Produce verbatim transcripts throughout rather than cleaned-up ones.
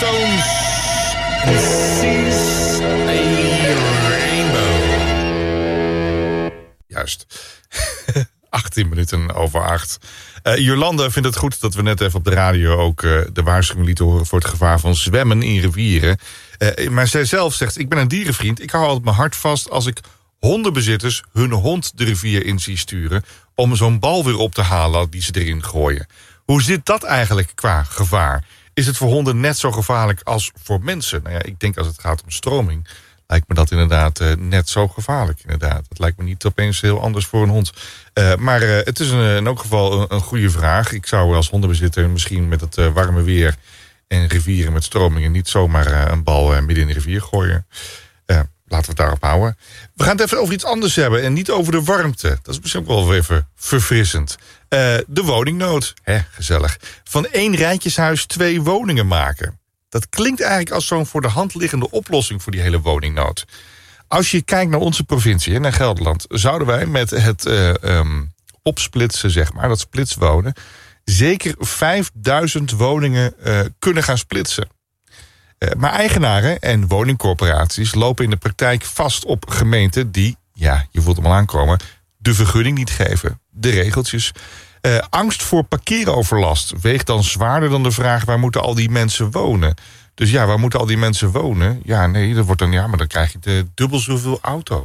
Stones. Sees a rainbow. Juist. achttien minuten over acht. Uh, Jolande vindt het goed dat we net even op de radio ook uh, de waarschuwing lieten horen voor het gevaar van zwemmen in rivieren. Uh, maar zij zelf zegt, ik ben een dierenvriend. Ik hou altijd mijn hart vast als ik hondenbezitters hun hond de rivier in zie sturen om zo'n bal weer op te halen die ze erin gooien. Hoe zit dat eigenlijk qua gevaar? Is het voor honden net zo gevaarlijk als voor mensen? Nou ja, ik denk als het gaat om stroming, lijkt me dat inderdaad uh, net zo gevaarlijk. Inderdaad. Het lijkt me niet opeens heel anders voor een hond. Uh, maar uh, het is een, in elk geval een, een goede vraag. Ik zou als hondenbezitter misschien met het uh, warme weer en rivieren met stromingen niet zomaar uh, een bal uh, midden in de rivier gooien. Uh, laten we het daarop houden. We gaan het even over iets anders hebben en niet over de warmte. Dat is misschien ook wel even verfrissend. Uh, de woningnood. Hè, gezellig. Van één rijtjeshuis twee woningen maken. Dat klinkt eigenlijk als zo'n voor de hand liggende oplossing voor die hele woningnood. Als je kijkt naar onze provincie, naar Gelderland, zouden wij met het uh, um, opsplitsen, zeg maar, dat splitswonen, zeker vijfduizend woningen uh, kunnen gaan splitsen. Uh, maar eigenaren en woningcorporaties lopen in de praktijk vast op gemeenten die, ja, je voelt hem al aankomen, de vergunning niet geven, de regeltjes. Uh, angst voor parkeeroverlast weegt dan zwaarder dan de vraag, waar moeten al die mensen wonen? Dus ja, waar moeten al die mensen wonen? Ja, nee, dat wordt dan, ja, maar dan krijg je de dubbel zoveel auto's.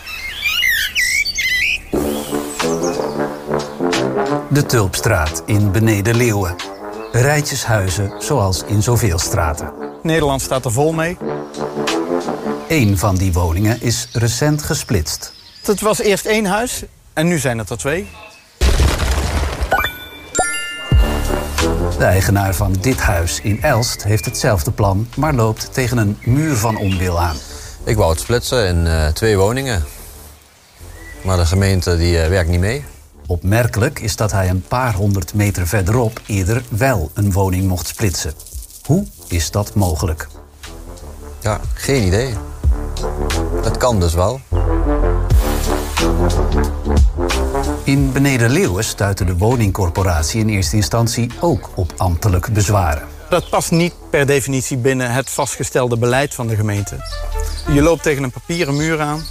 De Tulpstraat in Beneden-Leeuwen. Rijtjeshuizen zoals in zoveel straten. Nederland staat er vol mee. Eén van die woningen is recent gesplitst. Het was eerst één huis en nu zijn het er twee. De eigenaar van dit huis in Elst heeft hetzelfde plan, maar loopt tegen een muur van onwil aan. Ik wou het splitsen in uh, twee woningen. Maar de gemeente die, uh, werkt niet mee. Opmerkelijk is dat hij een paar honderd meter verderop eerder wel een woning mocht splitsen. Hoe is dat mogelijk? Ja, geen idee. Dat kan dus wel. In Beneden-Leeuwen stuitte de woningcorporatie in eerste instantie ook op ambtelijk bezwaren. Dat past niet per definitie binnen het vastgestelde beleid van de gemeente. Je loopt tegen een papieren muur aan.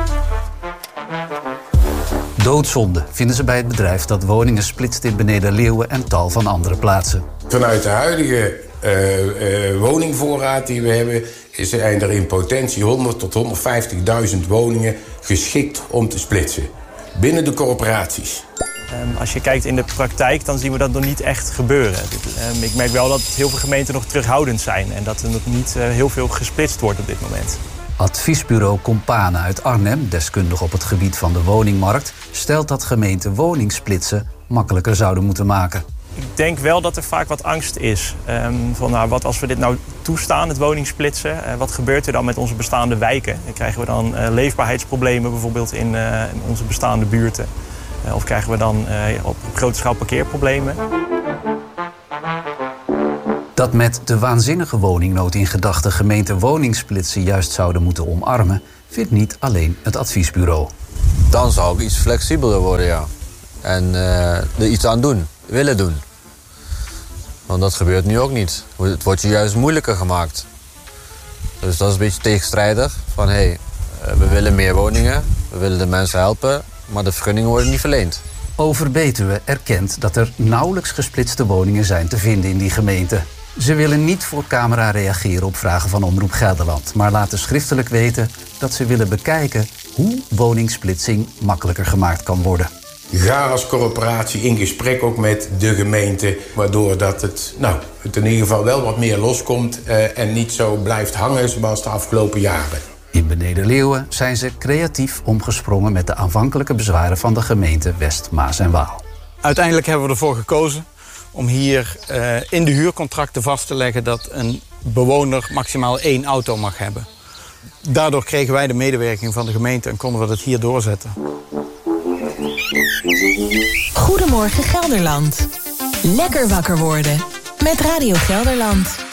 Doodzonde vinden ze bij het bedrijf dat woningen splitst in Beneden-Leeuwen en tal van andere plaatsen. Vanuit de huidige uh, uh, woningvoorraad die we hebben, zijn er in potentie honderd tot honderdvijftigduizend woningen geschikt om te splitsen. Binnen de corporaties. Um, als je kijkt in de praktijk, dan zien we dat nog niet echt gebeuren. Um, ik merk wel dat heel veel gemeenten nog terughoudend zijn en dat er nog niet uh, heel veel gesplitst wordt op dit moment. Adviesbureau Compane uit Arnhem, deskundig op het gebied van de woningmarkt, stelt dat gemeenten woningsplitsen makkelijker zouden moeten maken. Ik denk wel dat er vaak wat angst is. Um, van, nou, wat als we dit nou toestaan, het woningsplitsen, uh, wat gebeurt er dan met onze bestaande wijken? Dan krijgen we dan uh, leefbaarheidsproblemen bijvoorbeeld in, uh, in onze bestaande buurten? Uh, of krijgen we dan uh, op, op grote schaal parkeerproblemen? Dat met de waanzinnige woningnood in gedachten gemeenten woningsplitsen juist zouden moeten omarmen, vindt niet alleen het adviesbureau. Dan zou ik iets flexibeler worden, ja. En uh, er iets aan doen, willen doen. Want dat gebeurt nu ook niet. Het wordt je juist moeilijker gemaakt. Dus dat is een beetje tegenstrijdig. Van hé, hey, we willen meer woningen, we willen de mensen helpen, maar de vergunningen worden niet verleend. Overbetuwe erkent dat er nauwelijks gesplitste woningen zijn te vinden in die gemeente. Ze willen niet voor camera reageren op vragen van Omroep Gelderland, maar laten schriftelijk weten dat ze willen bekijken hoe woningsplitsing makkelijker gemaakt kan worden. Ga als corporatie in gesprek ook met de gemeente, waardoor dat het, nou, het in ieder geval wel wat meer loskomt uh, en niet zo blijft hangen zoals de afgelopen jaren. In Beneden-Leeuwen zijn ze creatief omgesprongen met de aanvankelijke bezwaren van de gemeente West Maas en Waal. Uiteindelijk hebben we ervoor gekozen om hier uh, in de huurcontracten vast te leggen dat een bewoner maximaal één auto mag hebben. Daardoor kregen wij de medewerking van de gemeente en konden we dat hier doorzetten. Goedemorgen Gelderland. Lekker wakker worden met Radio Gelderland.